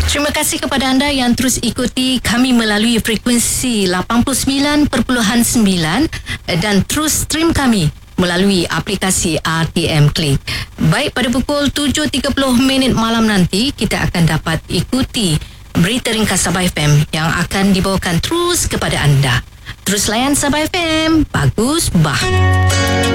Terima kasih kepada anda yang terus ikuti kami melalui frekuensi 89.9 dan terus stream kami melalui aplikasi RTM Click. Baik, pada pukul 7.30 malam nanti, kita akan dapat ikuti berita ringkas Sabah FM yang akan dibawakan terus kepada anda. Terus layan Sabah FM. Bagus, bah.